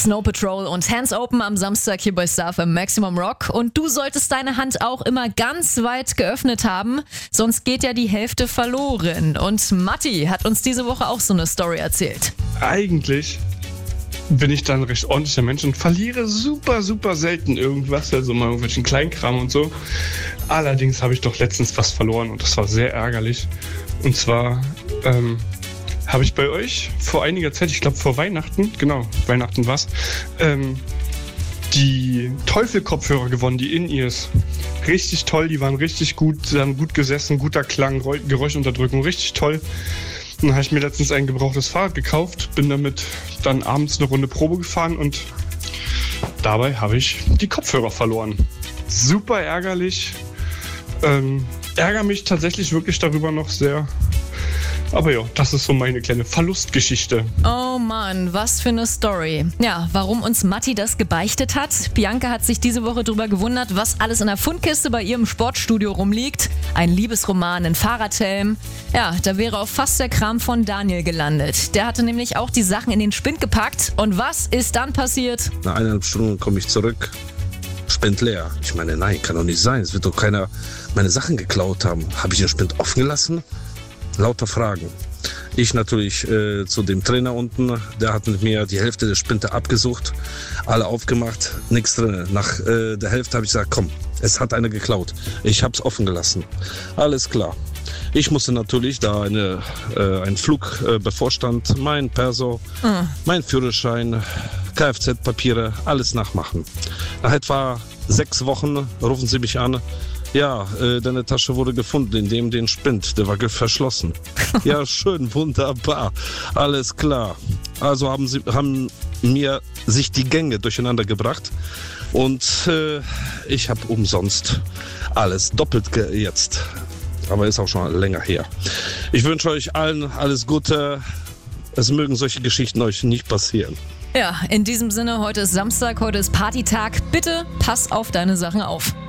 Snow Patrol und Hands Open am Samstag hier bei Star FM Maximum Rock. Und du solltest deine Hand auch immer ganz weit geöffnet haben, sonst geht ja die Hälfte verloren. Und Matti hat uns diese Woche auch so eine Story erzählt. Eigentlich bin ich dann ein recht ordentlicher Mensch und verliere super, super selten irgendwas, also mal irgendwelchen Kleinkram und so. Allerdings habe ich doch letztens was verloren und das war sehr ärgerlich. Und zwar habe ich bei euch vor einiger Zeit, ich glaube vor Weihnachten, genau, Weihnachten war's, die Teufel-Kopfhörer gewonnen, die In-Ears. Richtig toll, die waren richtig gut, sie haben gut gesessen, guter Klang, Geräuschunterdrückung, richtig toll. Dann habe ich mir letztens ein gebrauchtes Fahrrad gekauft, bin damit dann abends eine Runde Probe gefahren und dabei habe ich die Kopfhörer verloren. Super ärgerlich. Ärgere mich tatsächlich wirklich darüber noch sehr. Aber ja, das ist so meine kleine Verlustgeschichte. Oh Mann, was für eine Story. Ja, warum uns Matti das gebeichtet hat? Bianca hat sich diese Woche darüber gewundert, was alles in der Fundkiste bei ihrem Sportstudio rumliegt. Ein Liebesroman, ein Fahrradhelm. Ja, da wäre auch fast der Kram von Daniel gelandet. Der hatte nämlich auch die Sachen in den Spind gepackt. Und was ist dann passiert? Nach 1,5 Stunden komme ich zurück. Spind leer. Ich meine, nein, kann doch nicht sein. Es wird doch keiner meine Sachen geklaut haben. Habe ich den Spind offen gelassen? Lauter Fragen. Ich natürlich zu dem Trainer unten, der hat mit mir die Hälfte der Spinte abgesucht, alle aufgemacht, nichts drin. Nach der Hälfte habe ich gesagt, komm, es hat einer geklaut. Ich habe es offen gelassen. Alles klar. Ich musste natürlich, da ein Flug bevorstand, mein Perso, mein Führerschein, Kfz-Papiere, alles nachmachen. Nach etwa 6 Wochen rufen sie mich an. Ja, deine Tasche wurde gefunden, in dem den Spind, der war verschlossen. Ja, schön, wunderbar, alles klar. Also haben mir sich die Gänge durcheinander gebracht und ich habe umsonst alles doppelt jetzt. Aber ist auch schon länger her. Ich wünsche euch allen alles Gute. Es mögen solche Geschichten euch nicht passieren. Ja, in diesem Sinne, heute ist Samstag, heute ist Partytag. Bitte pass auf deine Sachen auf.